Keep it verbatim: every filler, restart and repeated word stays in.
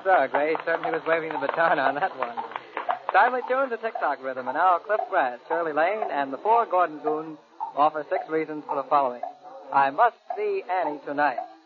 sir. Gray certainly was waving the baton on that one. Timely tunes, a tick-tock rhythm, and now Cliff Grant, Shirley Lane, and the four Gordon Goons offer six reasons for the following. I must see Annie tonight.